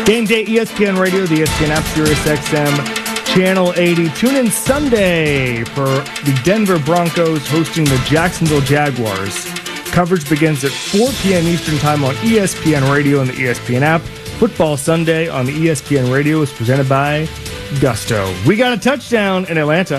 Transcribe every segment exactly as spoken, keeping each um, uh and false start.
Game day, E S P N Radio, the E S P N app, Sirius X M, Channel eighty. Tune in Sunday for the Denver Broncos hosting the Jacksonville Jaguars. Coverage begins at four p.m. Eastern Time on E S P N Radio and the E S P N app. Football Sunday on the E S P N Radio is presented by Gusto. We got a touchdown in Atlanta.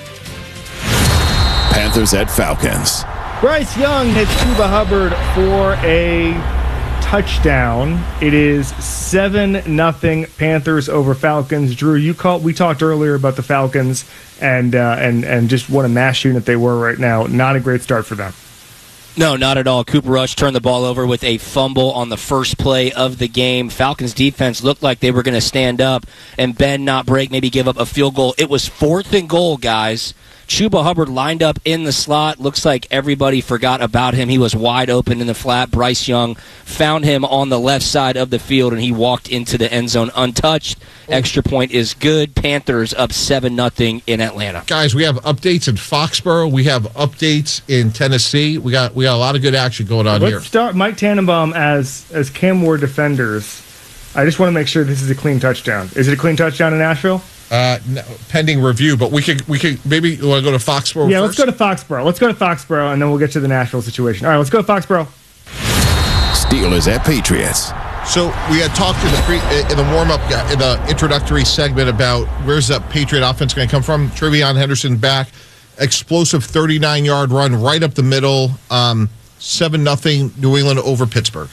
Panthers at Falcons. Bryce Young hits Chuba Hubbard for a touchdown. It is seven nothing Panthers over Falcons. Drew, you called. We talked earlier about the Falcons and uh, and and just what a mash unit they were right now. Not a great start for them. No, not at all. Cooper Rush turned the ball over with a fumble on the first play of the game. Falcons defense looked like they were going to stand up and bend, not break, maybe give up a field goal. It was fourth and goal, guys. Chuba Hubbard lined up in the slot. Looks like everybody forgot about him. He was wide open in the flat. Bryce Young found him on the left side of the field, and he walked into the end zone untouched. Extra point is good. Panthers up seven nothing in Atlanta. Guys, we have updates in Foxborough. We have updates in Tennessee. We got we got a lot of good action going on Let's here. Let's start Mike Tannenbaum as, as Cam Ward defenders. I just want to make sure this is a clean touchdown. Is it a clean touchdown in Nashville? Uh, no, pending review, but we could we could maybe you want to go to Foxborough. Yeah, first? let's go to Foxborough. Let's go to Foxborough, and then we'll get to the Nashville situation. All right, let's go to Foxborough. Steelers at Patriots. So we had talked in the pre, in the warm up in the introductory segment about where's that Patriot offense going to come from. Trevion Henderson back, explosive thirty-nine yard run right up the middle. Um, seven nothing New England over Pittsburgh.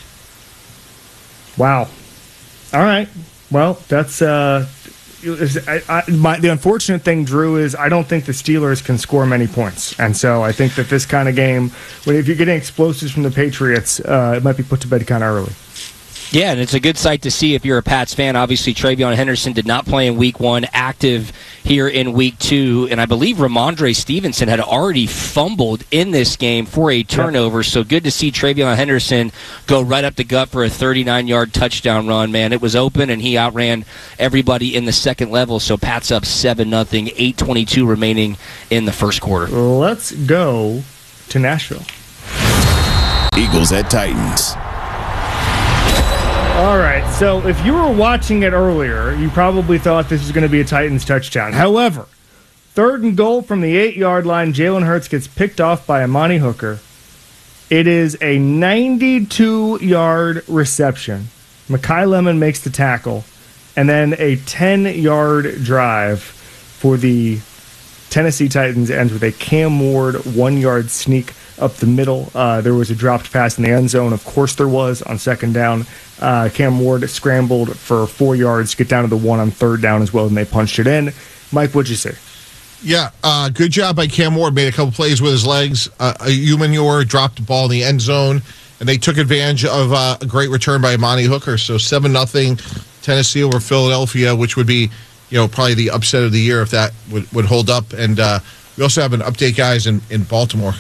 Wow. All right. Well, that's. Uh, I, I, my, the unfortunate thing, Drew, is I don't think the Steelers can score many points. And so I think that this kind of game, when if you're getting explosives from the Patriots, uh, it might be put to bed kind of early. Yeah, and it's a good sight to see if you're a Pats fan. Obviously, Trevion Henderson did not play in week one, active here in week two. And I believe Ramondre Stevenson had already fumbled in this game for a turnover. Yep. So good to see Trevion Henderson go right up the gut for a thirty-nine yard touchdown run, man. It was open, and he outran everybody in the second level. So Pats up seven nothing, eight twenty-two remaining in the first quarter. Let's go to Nashville. Eagles at Titans. All right, so if you were watching it earlier, you probably thought this was going to be a Titans touchdown. However, third and goal from the eight-yard line, Jalen Hurts gets picked off by Amani Hooker. It is a ninety-two yard reception. Mekhi Lemon makes the tackle, and then a ten yard drive for the Tennessee Titans ends with a Cam Ward one yard sneak up the middle. Uh, there was a dropped pass in the end zone. Of course there was on second down. Uh, Cam Ward scrambled for four yards to get down to the one on third down as well, and they punched it in. Mike, what'd you say? Yeah, uh, good job by Cam Ward. Made a couple plays with his legs. Uh, Umanure dropped the ball in the end zone, and they took advantage of uh, a great return by Amani Hooker. So seven nothing Tennessee over Philadelphia, which would be, you know, probably the upset of the year if that would, would hold up. And uh, we also have an update, guys, in, in Baltimore.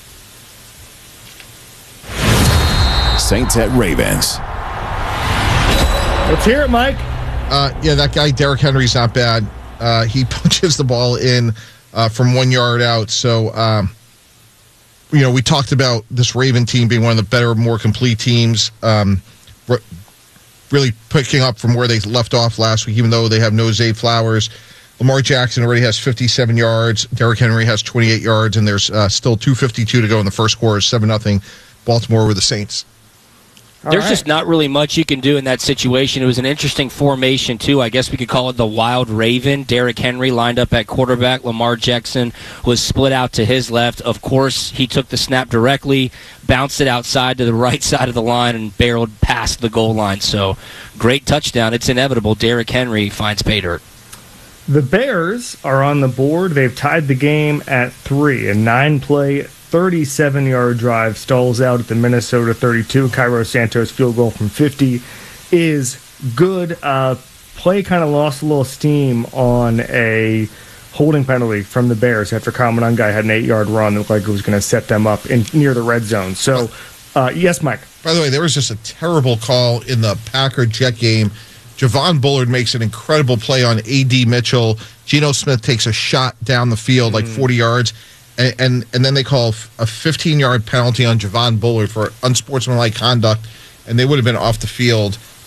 Saints at Ravens. Let's hear it, Mike. Uh, yeah, that guy, Derrick Henry's not bad. Uh, he punches the ball in uh, from one yard out. So, um, you know, we talked about this Raven team being one of the better, more complete teams, um, re- really picking up from where they left off last week, even though they have no Zay Flowers. Lamar Jackson already has fifty-seven yards. Derrick Henry has twenty-eight yards, and there's uh, still two fifty-two to go in the first quarter, seven nothing Baltimore with the Saints. There's right. just not really much you can do in that situation. It was an interesting formation, too. I guess we could call it the Wild Raven. Derrick Henry lined up at quarterback. Lamar Jackson was split out to his left. Of course, he took the snap directly, bounced it outside to the right side of the line, and barreled past the goal line. So, great touchdown. It's inevitable. Derrick Henry finds pay dirt. The Bears are on the board. They've tied the game at three. A nine-play, thirty-seven yard drive stalls out at the Minnesota thirty-two. Cairo Santos field goal from fifty is good. Uh, play kind of lost a little steam on a holding penalty from the Bears after Kyle Monangai had an eight yard run that looked like it was going to set them up in near the red zone. So, uh, yes, Mike. By the way, there was just a terrible call in the Packer-Jet game. Javon Bullard makes an incredible play on A D Mitchell. Geno Smith takes a shot down the field, like forty yards, and, and and then they call a fifteen yard penalty on Javon Bullard for unsportsmanlike conduct, and they would have been off the field. I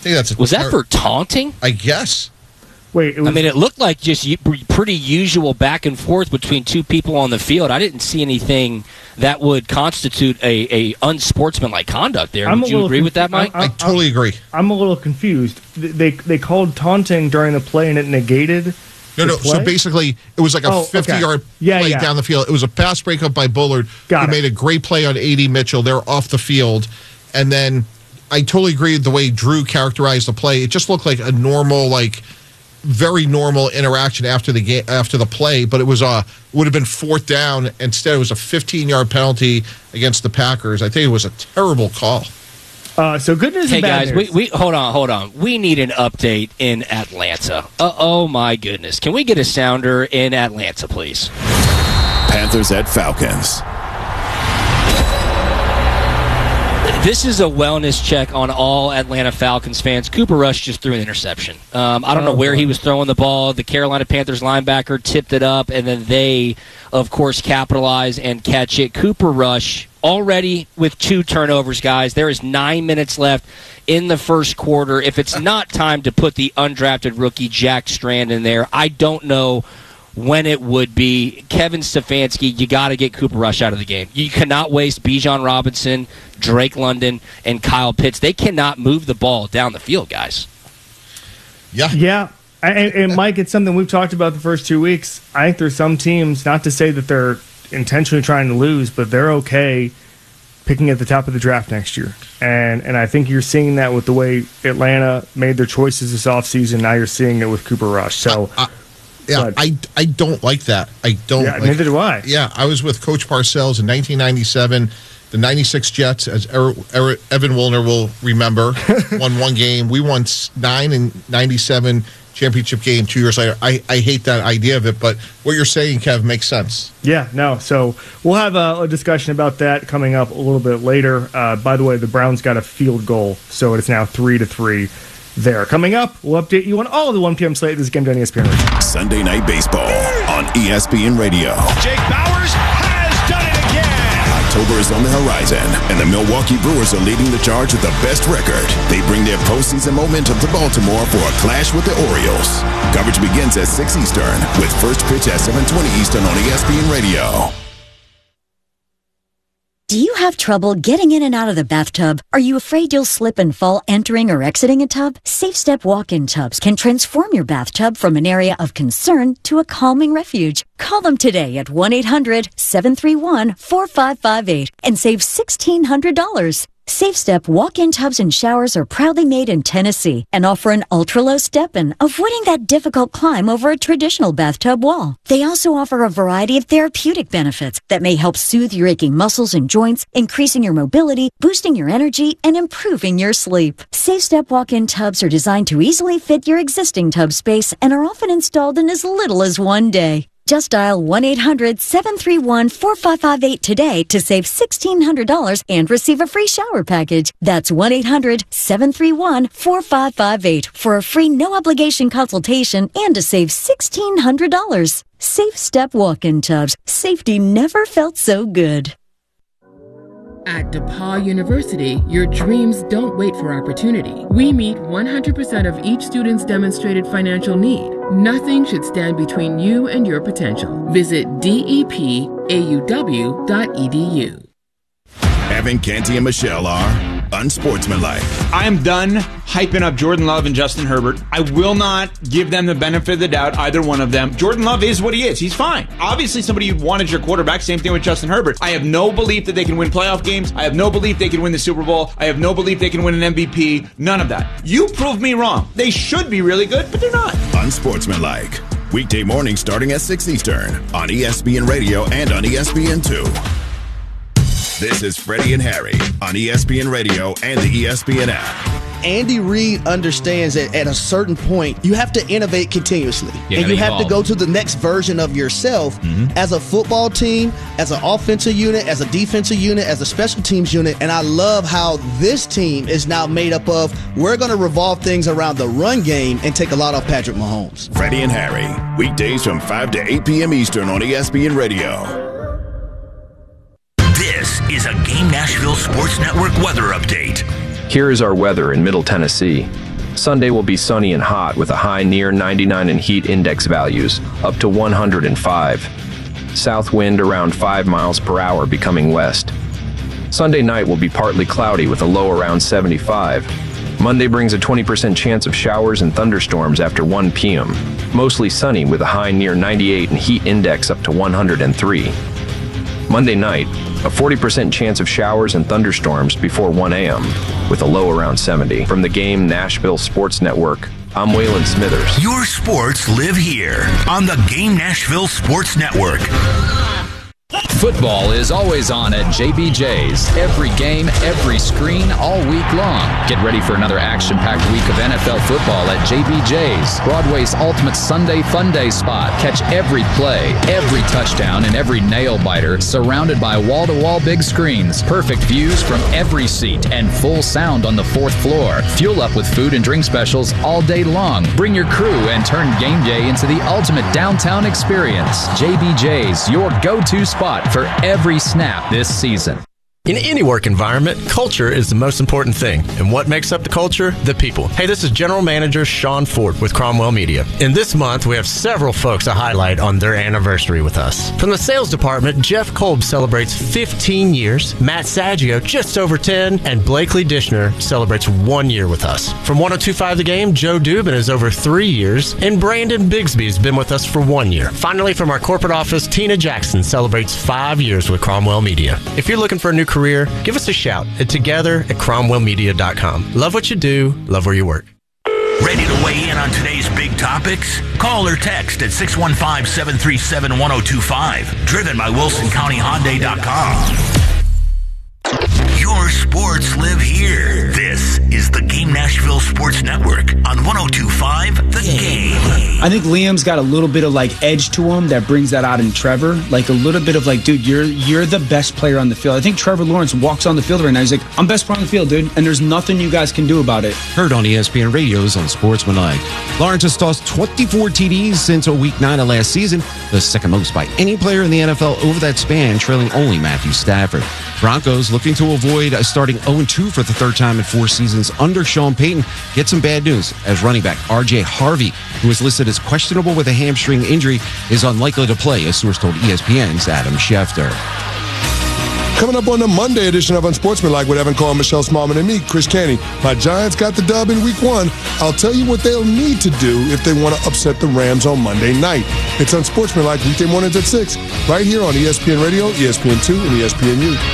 think that's a Was that ter- for taunting? I guess. Wait, it was, I mean, it looked like just u- pretty usual back and forth between two people on the field. I didn't see anything that would constitute a, a unsportsmanlike conduct there. I'm Would a you little agree with that, confu- Mike? I totally agree. I'm a little confused. They they called taunting during the play and it negated. No, the no. So play? basically, it was like a Oh, okay. fifty-yard Yeah, play yeah. down the field. It was a pass breakup by Bullard, Got who it. made a great play on A D Mitchell. They're off the field, and then I totally agree with the way Drew characterized the play. It just looked like a normal, like very normal interaction after the game, after the play. But it was a would have been fourth down. Instead, it was a fifteen-yard penalty against the Packers. I think it was a terrible call. Uh, so good news Hey and bad guys, news. we, we hold on, hold on. We need an update in Atlanta. Uh, oh my goodness, can we get a sounder in Atlanta, please? Panthers at Falcons. This is a wellness check on all Atlanta Falcons fans. Cooper Rush just threw an interception. Um, I don't know Oh, where boy. he was throwing the ball. The Carolina Panthers linebacker tipped it up, and then they, of course, capitalize and catch it. Cooper Rush already with two turnovers, guys. There is nine minutes left in the first quarter. If it's not time to put the undrafted rookie Jack Strand in there, I don't know when it would be. Kevin Stefanski, you got to get Cooper Rush out of the game. You cannot waste Bijan Robinson, Drake London, and Kyle Pitts. They cannot move the ball down the field, guys. Yeah. Yeah. And, and Mike, it's something we've talked about the first two weeks. I think there's some teams, not to say that they're intentionally trying to lose, but they're okay picking at the top of the draft next year. And and I think you're seeing that with the way Atlanta made their choices this offseason. Now you're seeing it with Cooper Rush. So, I, yeah, But- I, I don't like that. I don't. yeah, like, neither do I. Yeah, I was with Coach Parcells in nineteen ninety-seven. The ninety-six Jets, as er, er, Evan Wilner will remember, won one game. We won s- nine in ninety-seven championship game two years later. I, I hate that idea of it, but what you're saying, Kev, makes sense. Yeah, no. So we'll have a, a discussion about that coming up a little bit later. Uh, by the way, the Browns got a field goal, so it's now three to three there. Coming up, we'll update you on all of the one p.m. slate. This is Game Day on E S P N Radio. Sunday Night Baseball on E S P N Radio. Jake Bowers has done it again. October is on the horizon, and the Milwaukee Brewers are leading the charge with the best record. They bring their postseason momentum to Baltimore for a clash with the Orioles. Coverage begins at six Eastern, with first pitch at seven twenty Eastern on E S P N Radio. Do you have trouble getting in and out of the bathtub? Are you afraid you'll slip and fall entering or exiting a tub? Safe Step walk-in tubs can transform your bathtub from an area of concern to a calming refuge. Call them today at one eight hundred seven three one four five five eight and save sixteen hundred dollars. Safe Step walk-in tubs and showers are proudly made in Tennessee and offer an ultra-low step-in, avoiding that difficult climb over a traditional bathtub wall. They also offer a variety of therapeutic benefits that may help soothe your aching muscles and joints, increasing your mobility, boosting your energy, and improving your sleep. Safe Step walk-in tubs are designed to easily fit your existing tub space and are often installed in as little as one day. Just dial one eight hundred seven three one four five five eight today to save sixteen hundred dollars and receive a free shower package. That's one eight hundred seven three one four five five eight for a free no-obligation consultation and to save sixteen hundred dollars. Safe Step walk-in tubs. Safety never felt so good. At DePaul University, your dreams don't wait for opportunity. We meet one hundred percent of each student's demonstrated financial need. Nothing should stand between you and your potential. Visit D E P A U W dot E D U. Evan Canty and Michelle are unsportsmanlike. I am done hyping up Jordan Love and Justin Herbert. I will not give them the benefit of the doubt, either one of them. Jordan Love is what he is. He's fine. Obviously, somebody you want as your quarterback. Same thing with Justin Herbert. I have no belief that they can win playoff games. I have no belief they can win the Super Bowl. I have no belief they can win an M V P. None of that. You proved me wrong. They should be really good, but they're not. Unsportsmanlike. Weekday mornings starting at six Eastern on E S P N Radio and on E S P N two. This is Freddie and Harry on E S P N Radio and the E S P N app. Andy Reid understands that at a certain point, you have to innovate continuously. Yeah, and you have evolve. to go to the next version of yourself Mm-hmm. as a football team, as an offensive unit, as a defensive unit, as a special teams unit. And I love how this team is now made up of, we're going to revolve things around the run game and take a lot off Patrick Mahomes. Freddie and Harry, weekdays from five to eight p.m. Eastern on E S P N Radio. This is a Game Nashville Sports Network weather update. Here is our weather in Middle Tennessee. Sunday will be sunny and hot with a high near ninety-nine in heat index values, up to one hundred five. South wind around five miles per hour becoming west. Sunday night will be partly cloudy with a low around seventy-five. Monday brings a twenty percent chance of showers and thunderstorms after one p.m. Mostly sunny with a high near ninety-eight and heat index up to one hundred three. Monday night, a forty percent chance of showers and thunderstorms before one a.m. with a low around seventy. From the Game Nashville Sports Network, I'm Waylon Smithers. Your sports live here on the Game Nashville Sports Network. Football is always on at J B J's. Every game, every screen, all week long. Get ready for another action-packed week of N F L football at J B J's, Broadway's ultimate Sunday fun day spot. Catch every play, every touchdown, and every nail-biter surrounded by wall-to-wall big screens, perfect views from every seat, and full sound on the fourth floor. Fuel up with food and drink specials all day long. Bring your crew and turn game day into the ultimate downtown experience. J B J's, your go-to spot for every snap this season. In any work environment, culture is the most important thing. And what makes up the culture? The people. Hey, this is General Manager Sean Ford with Cromwell Media. And this month, we have several folks to highlight on their anniversary with us. From the sales department, Jeff Kolb celebrates fifteen years, Matt Saggio just over ten, and Blakely Dishner celebrates one year with us. From one oh two point five The Game, Joe Dubin is over three years, and Brandon Bigsby has been with us for one year. Finally, from our corporate office, Tina Jackson celebrates five years with Cromwell Media. If you're looking for a new career, give us a shout at together at cromwell media dot com. Love what you do, love where you work. Ready to weigh in on today's big topics? Call or text at six one five, seven three seven, one oh two five. Driven by Wilson County Hyundai dot com. Your sports live here. This is the Game Nashville Sports Network on one oh two point five The Game. I think Liam's got a little bit of like edge to him that brings that out in Trevor. Like a little bit of like, dude, you're you're the best player on the field. I think Trevor Lawrence walks on the field right now. He's like, I'm best player on the field, dude, and there's nothing you guys can do about it. Heard on E S P N Radio's on Sportsmanlike. Lawrence has tossed twenty-four T Ds since week nine of last season, the second most by any player in the N F L over that span, trailing only Matthew Stafford. Broncos looking to avoid starting oh and two for the third time in four seasons under Sean Payton. Get some bad news as running back R J Harvey, who is listed as questionable with a hamstring injury, is unlikely to play, a source told E S P N's Adam Schefter. Coming up on the Monday edition of Unsportsmanlike with Evan Carl, Michelle Smallman, and me, Chris Canty. My Giants got the dub in week one. I'll tell you what they'll need to do if they want to upset the Rams on Monday night. It's Unsportsmanlike weekday mornings at six, right here on E S P N Radio, E S P N two, and E S P N U.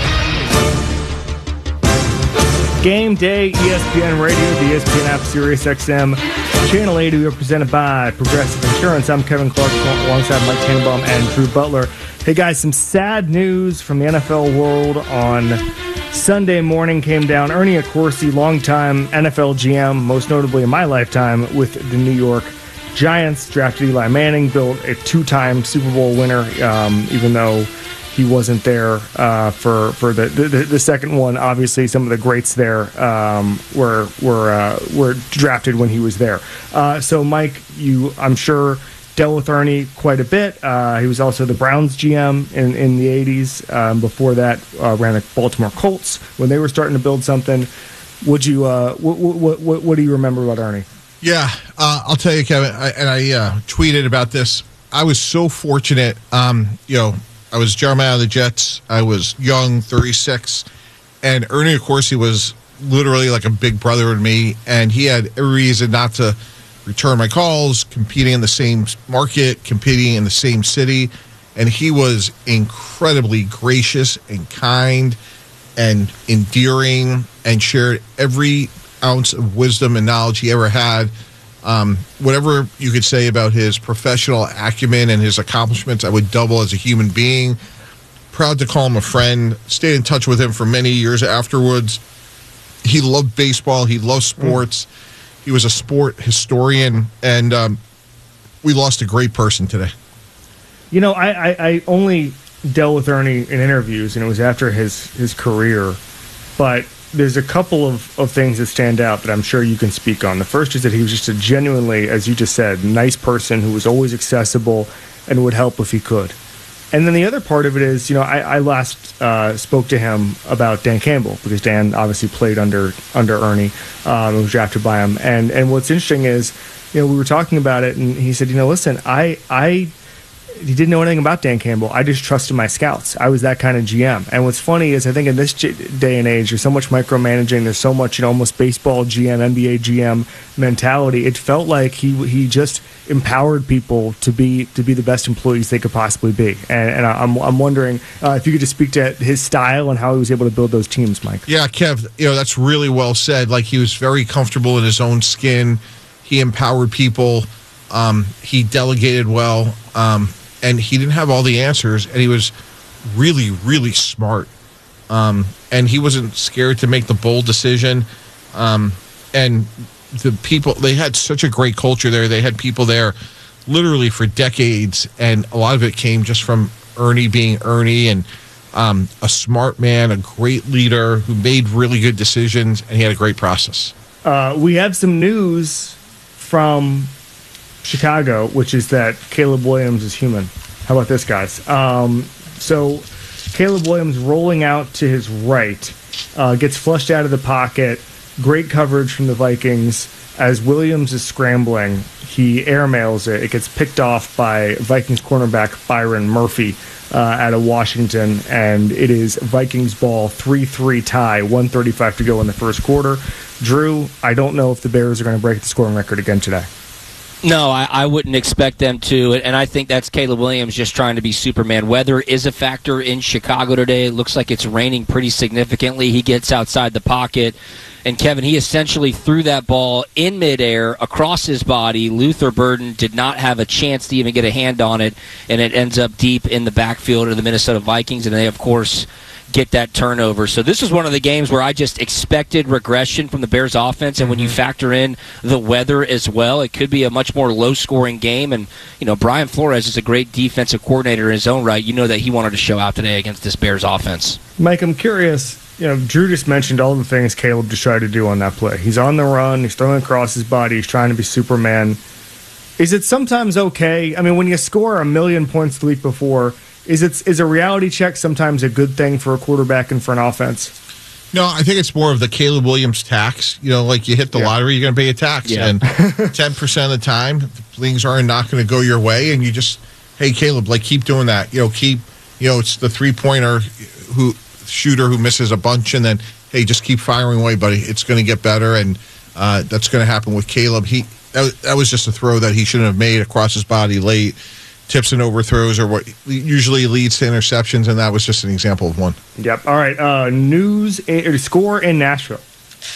Game day, E S P N Radio, the E S P N app, Sirius X M, Channel eighty. We are presented by Progressive Insurance. I'm Kevin Clark, alongside Mike Tannenbaum and Drew Butler. Hey guys, some sad news from the N F L world on Sunday morning came down. Ernie Accorsi, longtime N F L G M, most notably in my lifetime with the New York Giants, drafted Eli Manning, built a two-time Super Bowl winner, um, even though he wasn't there uh, for for the, the the second one. Obviously, some of the greats there um, were were uh, were drafted when he was there. Uh, so, Mike, you I'm sure dealt with Ernie quite a bit. Uh, he was also the Browns G M in in the eighties. Um, before that, uh, ran the Baltimore Colts when they were starting to build something. Would you uh, what, what what what do you remember about Ernie? Yeah, uh, I'll tell you, Kevin, I, and I uh, tweeted about this. I was so fortunate. Um, you know. I was Jeremiah of the Jets. I was young, thirty-six, and Ernie Accorsi was literally like a big brother to me, and he had every reason not to return my calls, competing in the same market, competing in the same city, and he was incredibly gracious and kind and endearing and shared every ounce of wisdom and knowledge he ever had. Um, whatever you could say about his professional acumen and his accomplishments, I would double as a human being. Proud to call him a friend. Stayed in touch with him for many years afterwards. He loved baseball. He loved sports. Mm. He was a sport historian, and um, we lost a great person today. You know, I, I, I only dealt with Ernie in interviews, and it was after his, his career, but there's a couple of, of things that stand out that I'm sure you can speak on. The first is that he was just a genuinely, as you just said, nice person who was always accessible and would help if he could. And then the other part of it is, you know, I, I last uh, spoke to him about Dan Campbell because Dan obviously played under under Ernie, um, was drafted by him. And and what's interesting is, you know, we were talking about it, and he said, you know, listen, I I he didn't know anything about Dan Campbell. I just trusted my scouts. I was that kind of G M. And what's funny is I think in this day and age, there's so much micromanaging. There's so much, you know, almost baseball G M, N B A G M mentality. It felt like he he just empowered people to be to be the best employees they could possibly be. And, and I'm I'm wondering uh, if you could just speak to his style and how he was able to build those teams, Mike. Yeah, Kev, you know, that's really well said. Like, he was very comfortable in his own skin. He empowered people. Um, he delegated well. Um, and he didn't have all the answers. And he was really, really smart. Um, and he wasn't scared to make the bold decision. Um, and the people, they had such a great culture there. They had people there literally for decades. And a lot of it came just from Ernie being Ernie, and um, a smart man, a great leader who made really good decisions. And he had a great process. Uh, we have some news from Chicago, which is that Caleb Williams is human. How about this, guys? Um, so Caleb Williams rolling out to his right, uh, gets flushed out of the pocket. Great coverage from the Vikings. As Williams is scrambling, he airmails it. It gets picked off by Vikings cornerback Byron Murphy uh, out of Washington, and it is Vikings ball, three three tie, one thirty-five to go in the first quarter. Drew, I don't know if the Bears are going to break the scoring record again today. No, I, I wouldn't expect them to, and I think that's Caleb Williams just trying to be Superman. Weather is a factor in Chicago today. It looks like it's raining pretty significantly. He gets outside the pocket, and Kevin, he essentially threw that ball in midair across his body. Luther Burden did not have a chance to even get a hand on it, and it ends up deep in the backfield of the Minnesota Vikings, and they, of course, get that turnover. So this was one of the games where I just expected regression from the Bears offense, and when you factor in the weather as well, it could be a much more low-scoring game. And, you know, Brian Flores is a great defensive coordinator in his own right. You know that he wanted to show out today against this Bears offense. Mike, I'm curious, you know, Drew just mentioned all the things Caleb just tried to do on that play. He's on the run, he's throwing across his body, he's trying to be Superman. Is it sometimes okay? I mean, when you score a million points the week before, Is it is a reality check sometimes a good thing for a quarterback and for an offense? No, I think it's more of the Caleb Williams tax. You know, like you hit the yeah. lottery, you're going to pay a tax. Yeah. And ten percent of the time, things are not going to go your way. And you just, hey, Caleb, like, keep doing that. You know, keep, you know, it's the three-pointer who shooter who misses a bunch. And then, hey, just keep firing away, buddy. It's going to get better. And uh, that's going to happen with Caleb. He that, that was just a throw that he shouldn't have made across his body late. Tips and overthrows are what usually leads to interceptions, and that was just an example of one. Yep. All right. Uh, news or score in Nashville.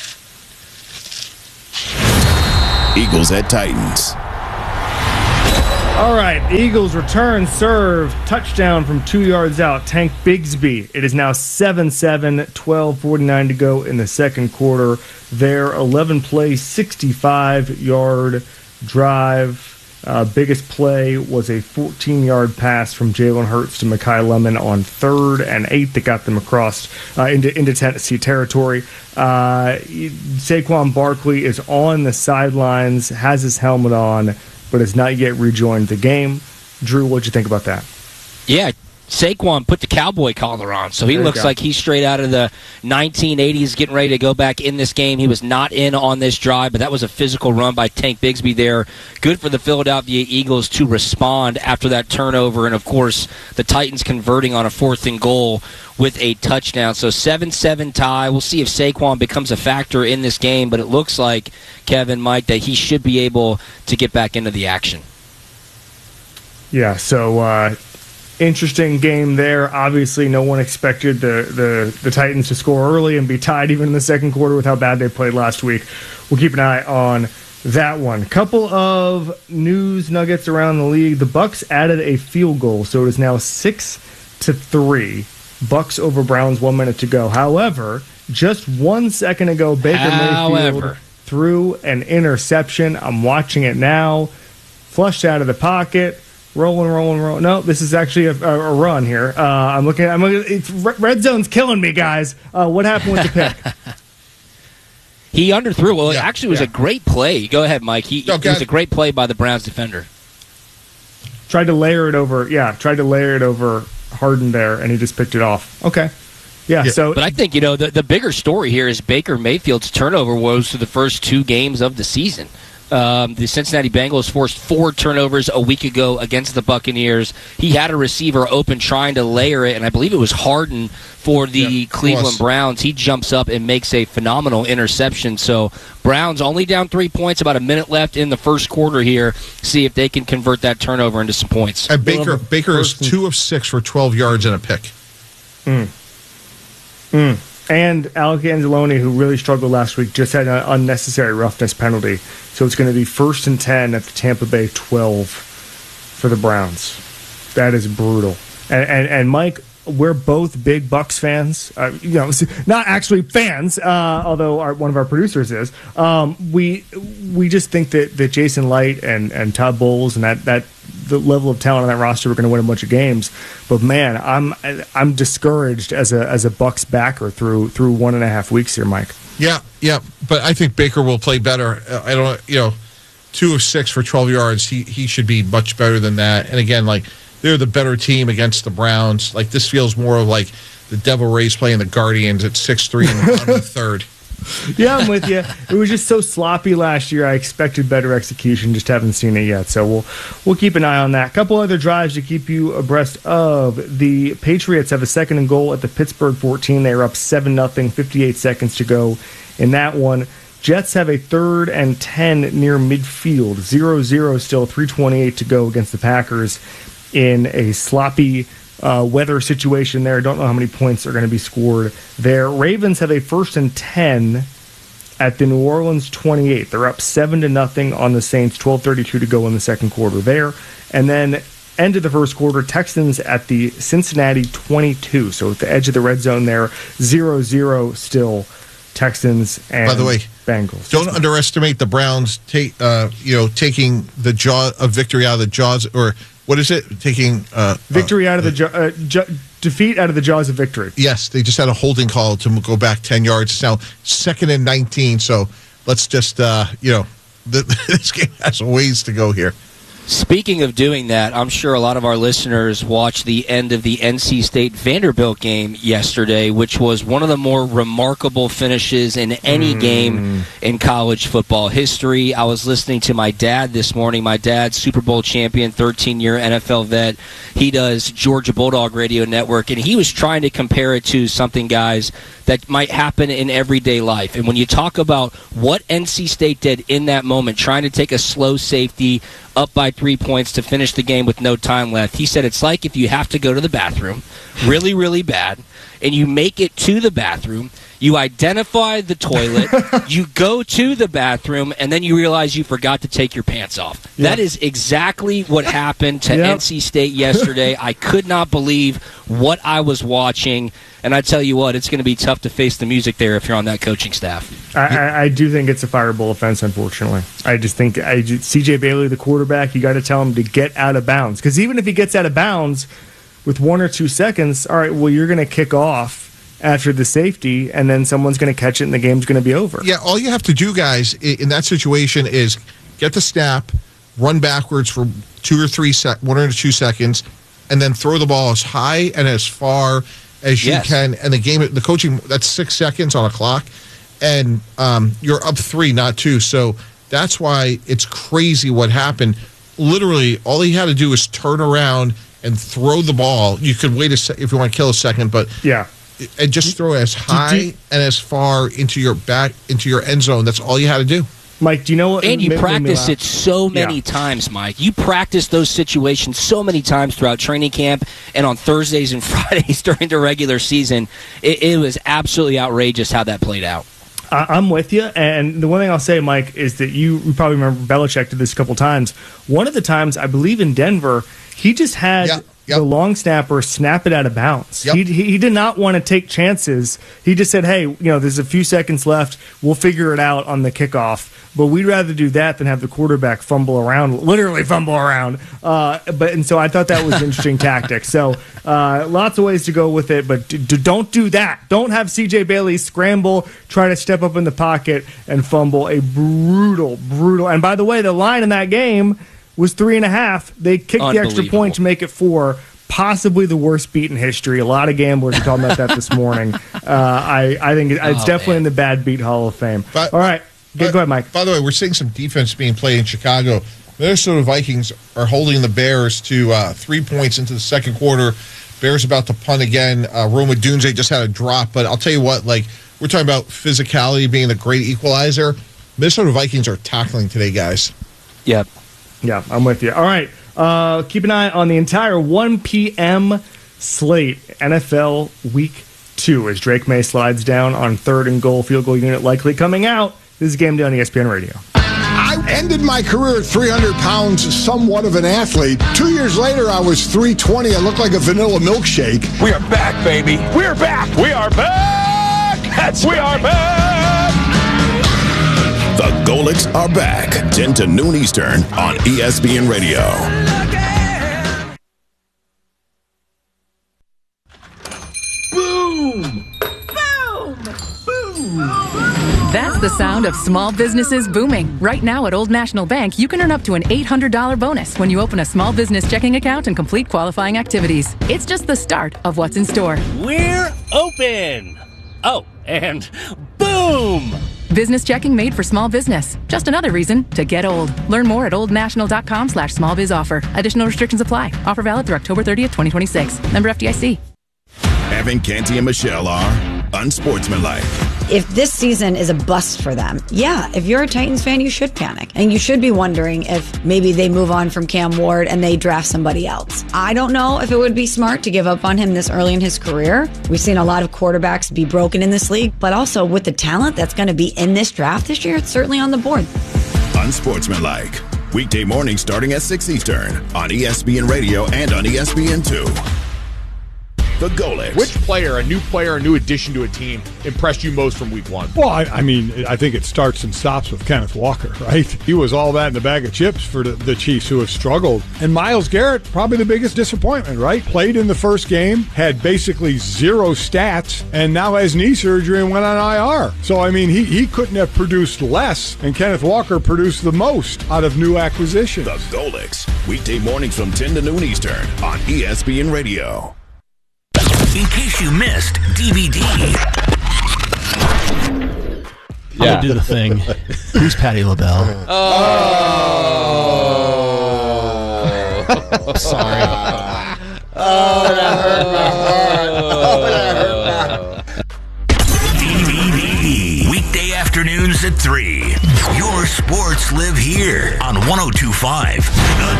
Eagles at Titans. All right. Eagles return serve touchdown from two yards out. Tank Bigsby. It is now seven seven, twelve forty-nine to go in the second quarter. Their eleven play, sixty-five yard drive. Uh, biggest play was a fourteen-yard pass from Jalen Hurts to Mekhi Lemon on third and eight that got them across uh, into, into Tennessee territory. Uh, Saquon Barkley is on the sidelines, has his helmet on, but has not yet rejoined the game. Drew, what'd you think about that? Yeah, Saquon put the cowboy collar on, so he There looks like he's straight out of the nineteen eighties, getting ready to go back in this game. He was not in on this drive, but that was a physical run by Tank Bigsby there. Good for the Philadelphia Eagles to respond after that turnover, and, of course, the Titans converting on a fourth and goal with a touchdown. So seven seven tie. We'll see if Saquon becomes a factor in this game, but it looks like, Kevin, Mike, that he should be able to get back into the action. Yeah, so uh, interesting game there. Obviously, no one expected the, the, the Titans to score early and be tied even in the second quarter with how bad they played last week. We'll keep an eye on that one. Couple of news nuggets around the league. The Bucs added a field goal, so it is now six to three. Bucs over Browns, one minute to go. However, just one second ago, Baker However. Mayfield threw an interception. I'm watching it now. Flushed out of the pocket. Rolling, rolling, rolling. No, this is actually a, a, a run here. Uh, I'm looking at. I'm looking, it's, red zone's killing me, guys. Uh, what happened with the pick? He underthrew. Well, Yeah, it actually was yeah. a great play. Go ahead, Mike. He, Okay. It was a great play by the Browns defender. Tried to layer it over, yeah, tried to layer it over Harden there, and he just picked it off. Okay. Yeah, yeah. So, but I think, you know, the, the bigger story here is Baker Mayfield's turnover woes to the first two games of the season. Um, the Cincinnati Bengals forced four turnovers a week ago against the Buccaneers. He had a receiver open trying to layer it, and I believe it was Harden for the yeah, Cleveland Browns. He jumps up and makes a phenomenal interception. So Browns only down three points, about a minute left in the first quarter here. See if they can convert that turnover into some points. And Baker, Baker is two of six for twelve yards and a pick. Mm. Mm. And Alec Anzalone, who really struggled last week, just had an unnecessary roughness penalty. So it's going to be first and ten at the Tampa Bay twelve for the Browns. That is brutal. And, and, and Mike, we're both big Bucs fans. Uh, you know, not actually fans, uh, although our, one of our producers is. Um, we we just think that, that Jason Light and, and Todd Bowles and that, that the level of talent on that roster, we're going to win a bunch of games. But man, I'm I'm discouraged as a as a Bucs backer through through one and a half weeks here, Mike. Yeah, yeah, but I think Baker will play better. I don't, you know, two of six for twelve yards. He he should be much better than that. And again, like, they're the better team against the Browns. Like, this feels more of like the Devil Rays playing the Guardians at six three in the third. Yeah, I'm with you. It was just so sloppy last year. I expected better execution. Just haven't seen it yet. So we'll we'll keep an eye on that. A couple other drives to keep you abreast of. The Patriots have a second and goal at the Pittsburgh fourteen. They are up seven nothing, fifty-eight seconds to go in that one. Jets have a third and ten near midfield. zero zero still, three twenty-eight to go against the Packers in a sloppy Uh, weather situation there. Don't know how many points are going to be scored there. Ravens have a first and ten at the New Orleans twenty-eight. They're up seven to nothing on the Saints. twelve thirty-two to go in the second quarter there. And then end of the first quarter, Texans at the Cincinnati twenty-two. So at the edge of the red zone there, zero zero still. Texans and By the way, Bengals. Don't underestimate the Browns. Take uh, you know taking the jaw of victory out of the jaws, or what is it? Taking uh, victory uh, out of the jo- uh, jo- defeat out of the jaws of victory. Yes, they just had a holding call to go back ten yards. It's now second and nineteen. So let's just uh, you know the, this game has a ways to go here. Speaking of doing that, I'm sure a lot of our listeners watched the end of the N C State Vanderbilt game yesterday, which was one of the more remarkable finishes in any mm. game in college football history. I was listening to my dad this morning. My dad's Super Bowl champion, thirteen-year N F L vet. He does Georgia Bulldog Radio Network, and he was trying to compare it to something, guys, that might happen in everyday life. And when you talk about what N C State did in that moment, trying to take a slow safety up by three points to finish the game with no time left, he said it's like if you have to go to the bathroom really, really bad, and you make it to the bathroom, you identify the toilet, you go to the bathroom, and then you realize you forgot to take your pants off. Yep. That is exactly what happened to yep. N C State yesterday. I could not believe what I was watching, and I tell you what, it's going to be tough to face the music there if you're on that coaching staff. I, I, I do think it's a fireable offense, unfortunately. I just think I, C J Bailey, the quarterback, you got to tell him to get out of bounds. Because even if he gets out of bounds with one or two seconds, all right, well, you're going to kick off after the safety, and then someone's going to catch it, and the game's going to be over. Yeah, all you have to do, guys, in that situation is get the snap, run backwards for two or three sec, one or two seconds, and then throw the ball as high and as far as you yes. can. And the game, the coaching, that's six seconds on a clock, and um, you're up three, not two. So that's why it's crazy what happened. Literally, all he had to do is turn around and throw the ball. You could wait a sec if you want to kill a second, but yeah. And just throw it as high and as far into your back, into your end zone. That's all you had to do. Mike, do you know what? And you practice it so many yeah. times, Mike. You practice those situations so many times throughout training camp and on Thursdays and Fridays during the regular season. It, it was absolutely outrageous how that played out. I'm with you. And the one thing I'll say, Mike, is that you, you probably remember Belichick did this a couple times. One of the times, I believe in Denver, he just had yeah. Yep. the long snapper snap it out of bounds. Yep. He, he he did not want to take chances. He just said, hey, you know, there's a few seconds left. We'll figure it out on the kickoff. But we'd rather do that than have the quarterback fumble around, literally fumble around. Uh, but and so I thought that was an interesting tactic. So uh, lots of ways to go with it, but d- d- don't do that. Don't have C J Bailey scramble, try to step up in the pocket and fumble. A brutal, brutal. And by the way, the line in that game was three and a half. They kicked the extra point to make it four. Possibly the worst beat in history. A lot of gamblers are talking about that this morning. Uh, I, I think it, it's Oh, definitely man. in the bad beat Hall of Fame. But- All right. But, Go ahead, Mike. By the way, we're seeing some defense being played in Chicago. Minnesota Vikings are holding the Bears to uh, three points into the second quarter. Bears about to punt again. Uh, Roma Dunze just had a drop, but I'll tell you what, like, we're talking about physicality being the great equalizer. Minnesota Vikings are tackling today, guys. Yep. Yeah, I'm with you. All right. Uh, keep an eye on the entire one p.m. slate, N F L Week two, as Drake May slides down on third and goal, field goal unit likely coming out. This is Game Day on E S P N Radio. I ended my career at three hundred pounds, somewhat of an athlete. Two years later, I was three twenty. I looked like a vanilla milkshake. We are back, baby. We are back. We are back. That's we are back. The Golics are back, ten to noon Eastern on E S P N Radio. Boom! Boom! Boom! That's the sound of small businesses booming. Right now at Old National Bank, you can earn up to an eight hundred dollars bonus when you open a small business checking account and complete qualifying activities. It's just the start of what's in store. We're open! Oh, and boom! Business checking made for small business. Just another reason to get old. Learn more at oldnational.com slash small biz offer. Additional restrictions apply. Offer valid through October thirtieth, twenty twenty-six. Member F D I C. Evan Canty and Michelle are unsportsmanlike. If this season is a bust for them, yeah, if you're a Titans fan, you should panic. And you should be wondering if maybe they move on from Cam Ward and they draft somebody else. I don't know if it would be smart to give up on him this early in his career. We've seen a lot of quarterbacks be broken in this league, but also with the talent that's going to be in this draft this year, it's certainly on the board. Unsportsmanlike. Weekday mornings starting at six Eastern on E S P N Radio and on E S P N two. The Golics. Which player, a new player, a new addition to a team, impressed you most from week one? Well, I, I mean, I think it starts and stops with Kenneth Walker, right? He was all that in a bag of chips for the, the Chiefs, who have struggled. And Myles Garrett, probably the biggest disappointment, right? Played in the first game, had basically zero stats, and now has knee surgery and went on I R. So, I mean, he, he couldn't have produced less, and Kenneth Walker produced the most out of new acquisitions. The Golics. Weekday mornings from ten to noon Eastern on E S P N Radio. In case you missed D V D. I'm gonna do the thing. Who's Patty LaBelle? Oh. Sorry. Oh, that hurt my heart. Oh, that hurt my heart. D V D. Weekday afternoons at three. Your sports live here on one oh two point five.